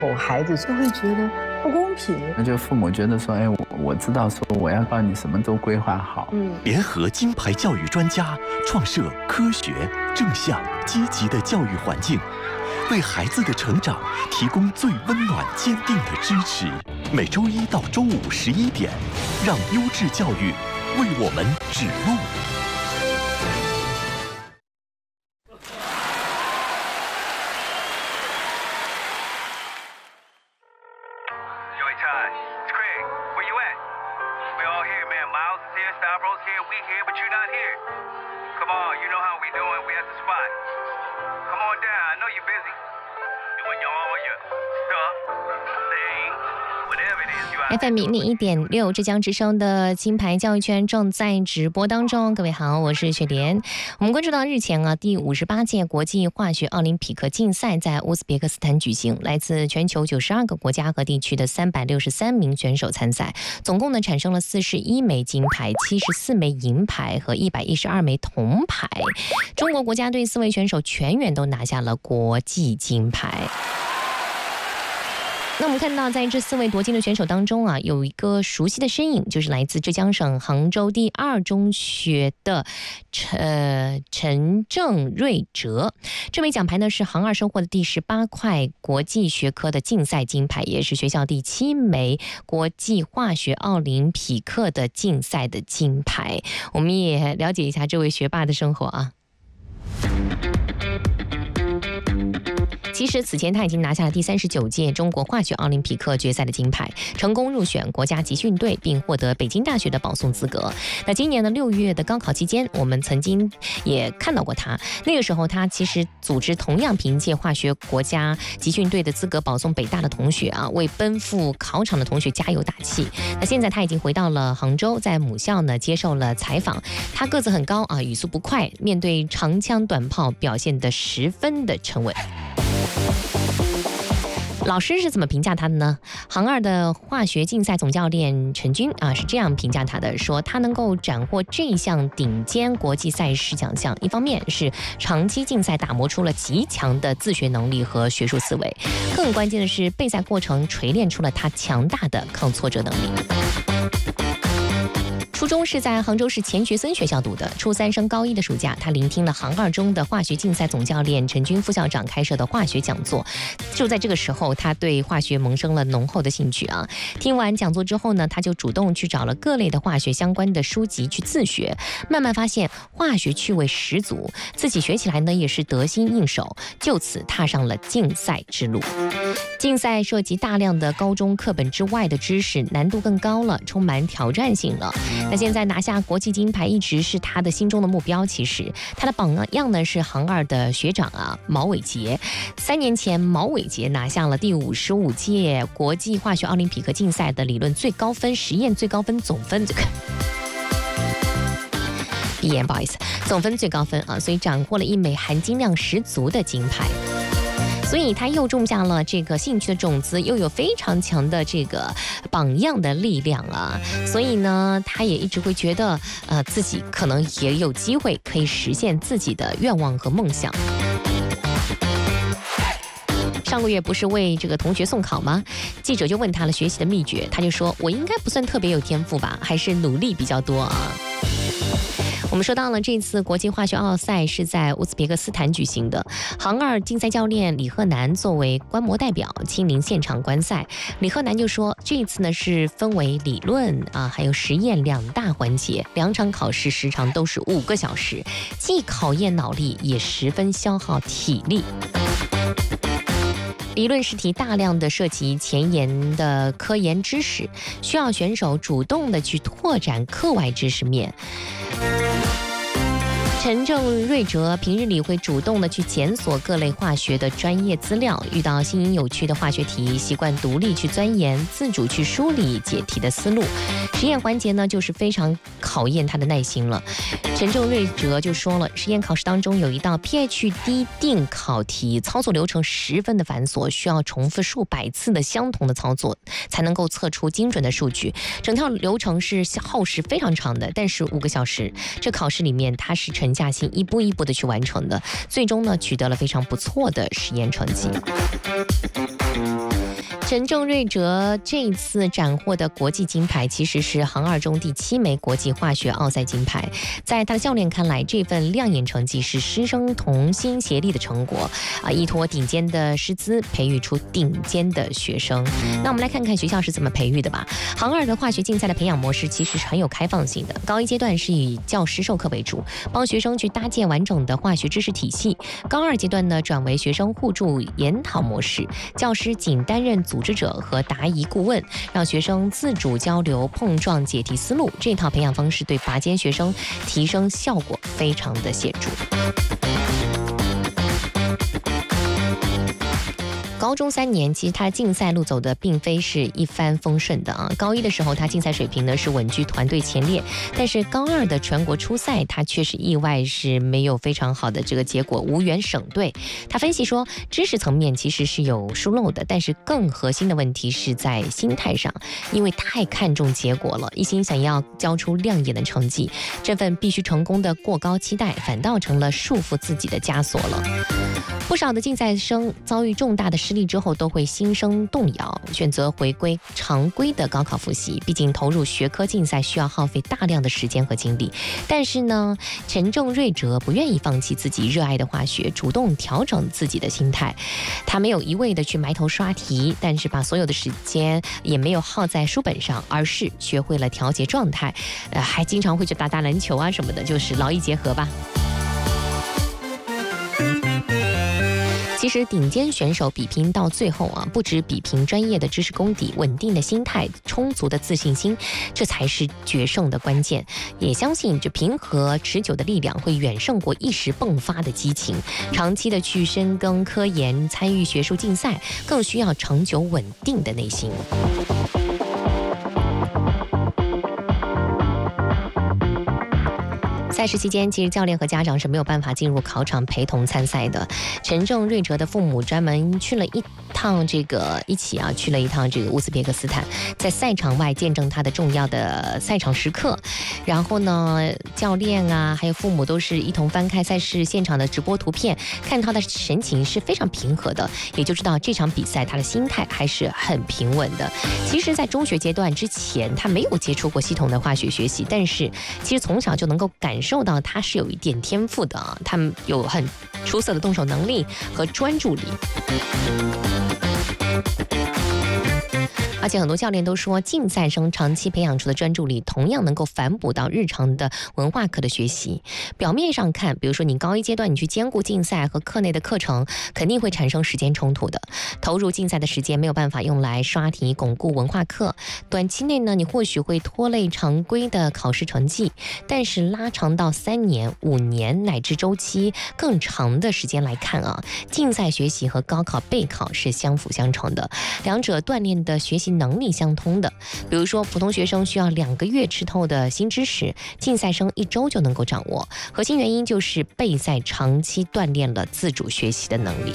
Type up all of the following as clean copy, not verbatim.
孩子就会觉得不公平。 那就父母觉得说，我知道说我要帮你什么都规划好。 联合金牌教育专家，创设科学、正向、积极的教育环境，为孩子的成长提供最温暖、坚定的支持。每周一到周五11点，让优质教育为我们指路。 FM 101.6浙江之声的金牌教育圈正在直播当中。各位好，我是雪莲。我们关注到日前第58届国际化学奥林匹克竞赛在乌兹别克斯坦举行，来自全球92个国家和地区的363名选手参赛，总共产生了41枚金牌、74枚银牌和112枚铜牌。中国国家队4位选手全员都拿下了国际金牌。那我们看到，在这4位夺金的选手当中有一个熟悉的身影，就是来自浙江省杭州第2中学的陈正瑞哲。这枚奖牌呢是杭2收获的第18块国际学科的竞赛金牌，也是学校第7枚国际化学奥林匹克的竞赛的金牌。我们也了解一下这位学霸的生活啊。其实此前他已经拿下了第39届中国化学奥林匹克决赛的金牌，成功入选国家集训队，并获得北京大学的保送资格。那今年的6月的高考期间，我们曾经也看到过他，那个时候他其实组织同样凭借化学国家集训队的资格保送北大的同学为奔赴考场的同学加油打气。那现在他已经回到了杭州，在母校呢接受了采访。他个子很高语速不快，面对长枪短炮表现得十分的沉稳。老师是怎么评价他的呢？杭2的化学竞赛总教练陈军是这样评价他的，说他能够斩获这项顶尖国际赛事奖项，一方面是长期竞赛打磨出了极强的自学能力和学术思维，更关键的是备赛过程锤炼出了他强大的抗挫折能力。初中是在杭州市钱学森学校读的，初3升高1的暑假，他聆听了杭2中的化学竞赛总教练陈军副校长开设的化学讲座。就在这个时候，他对化学萌生了浓厚的兴趣听完讲座之后呢，他就主动去找了各类的化学相关的书籍去自学，慢慢发现化学趣味十足，自己学起来呢也是得心应手，就此踏上了竞赛之路。竞赛涉及大量的高中课本之外的知识，难度更高了，充满挑战性了。那现在拿下国际金牌一直是他的心中的目标。其实他的榜样呢是杭2的学长毛伟杰。3年前，毛伟杰拿下了第55届国际化学奥林匹克竞赛的理论最高分、实验最高分、总分闭眼不好意思，总分最高分所以斩获了1枚含金量十足的金牌。所以他又种下了这个兴趣的种子，又有非常强的这个榜样的力量所以呢，他也一直会觉得自己可能也有机会可以实现自己的愿望和梦想。上个月不是为这个同学送考吗？记者就问他了学习的秘诀，他就说：“我应该不算特别有天赋吧，还是努力比较多我们说到了这次国际化学奥赛是在乌兹别克斯坦举行的，杭2竞赛教练李鹤南作为观摩代表亲临现场观赛。李鹤南就说，这一次呢是分为理论还有实验2大环节，2场考试时长都是5个小时，既考验脑力，也十分消耗体力。理论试题大量的涉及前沿的科研知识，需要选手主动的去拓展课外知识面。陈正瑞哲平日里会主动的去检索各类化学的专业资料，遇到新颖有趣的化学题，习惯独立去钻研，自主去梳理解题的思路。实验环节呢，就是非常考验他的耐心了。陈正瑞哲就说了，实验考试当中有一道 pH 低定考题，操作流程十分的繁琐，需要重复数百次的相同的操作，才能够测出精准的数据。整套流程是耗时非常长的，但是5个小时，这考试里面他是沉下心一步一步的去完成的，最终呢取得了非常不错的实验成绩。 陈郑瑞哲这一次斩获的国际金牌，其实是航二中第7枚国际化学奥赛金牌。在他的教练看来，这份亮眼成绩是师生同心协力的成果依托顶尖的师资，培育出顶尖的学生。那我们来看看学校是怎么培育的吧。航二的化学竞赛的培养模式其实是很有开放性的。高一阶段是以教师授课为主，帮学生去搭建完整的化学知识体系。高二阶段呢，转为学生互助研讨模式，教师仅担任组织者和答疑顾问，让学生自主交流、碰撞、解题思路。这套培养方式对拔尖学生提升效果非常的显著。高中3年，其实他的竞赛路走的并非是一帆风顺的高一的时候，他竞赛水平呢是稳居团队前列，但是高二的全国初赛，他却是意外是没有非常好的这个结果，无缘省队。他分析说，知识层面其实是有疏漏的，但是更核心的问题是在心态上，因为太看重结果了，一心想要交出亮眼的成绩，这份必须成功的过高期待，反倒成了束缚自己的枷锁了。不少的竞赛生遭遇重大的失利之后，都会心生动摇，选择回归常规的高考复习。毕竟投入学科竞赛需要耗费大量的时间和精力。但是呢，陈郑瑞哲不愿意放弃自己热爱的化学，主动调整自己的心态。他没有一味的去埋头刷题，但是把所有的时间也没有耗在书本上，而是学会了调节状态，还经常会去打打篮球啊什么的，就是劳逸结合吧。其实顶尖选手比拼到最后不只比拼专业的知识功底，稳定的心态、充足的自信心，这才是决胜的关键。也相信这平和持久的力量会远胜过一时迸发的激情。长期的去深耕科研、参与学术竞赛，更需要长久稳定的内心。赛事期间，其实教练和家长是没有办法进入考场陪同参赛的。陈郑瑞哲的父母专门去了一趟去了一趟这个乌兹别克斯坦，在赛场外见证他的重要的赛场时刻。然后呢，教练还有父母都是一同翻开赛事现场的直播图片，看他的神情是非常平和的，也就知道这场比赛他的心态还是很平稳的。其实，在中学阶段之前，他没有接触过系统的化学学习，但是其实从小就能够感受到他是有一点天赋的他们有很出色的动手能力和专注力。而且很多教练都说，竞赛生长期培养出的专注力同样能够反哺到日常的文化课的学习。表面上看，比如说你高一阶段你去兼顾竞赛和课内的课程，肯定会产生时间冲突的。投入竞赛的时间没有办法用来刷题巩固文化课，短期内呢，你或许会拖累常规的考试成绩，但是拉长到3年、5年乃至周期更长的时间来看竞赛学习和高考备考是相辅相成的，两者锻炼的学习能力相通的。比如说，普通学生需要2个月吃透的新知识，竞赛生1周就能够掌握。核心原因就是备赛长期锻炼了自主学习的能力。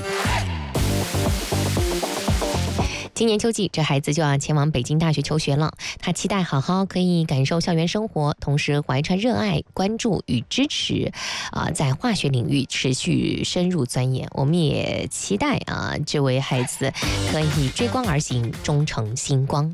今年秋季，这孩子就要前往北京大学求学了。他期待好好可以感受校园生活，同时怀揣热爱、关注与支持，在化学领域持续深入钻研。我们也期待这位孩子可以追光而行，终成星光。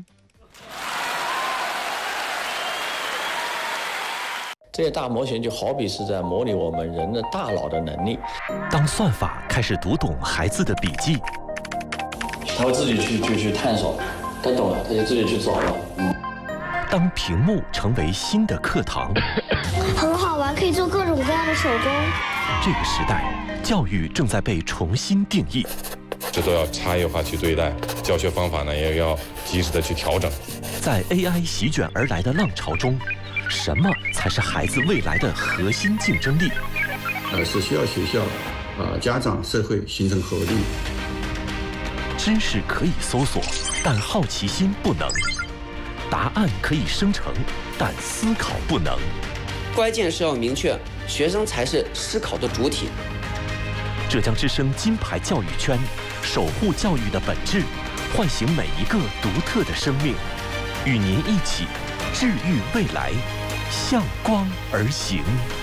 这些大模型就好比是在模拟我们人的大脑的能力。 当算法开始读懂孩子的笔记， 他会自己去探索，他懂了，他就自己去找了。 当屏幕成为新的课堂， 很好玩，可以做各种各样的手工。 这个时代，教育正在被重新定义， 这都要差异化去对待，教学方法呢也要及时的去调整。 在 AI 席卷而来的浪潮中，什么才是孩子未来的核心竞争力？ 是需要学校、家长、社会形成合力。 知识可以搜索，但好奇心不能；答案可以生成，但思考不能。 关键是要明确，学生才是思考的主体。 浙江之声金牌教育圈，守护教育的本质，唤醒每一个独特的生命，与您一起治愈未来，向光而行。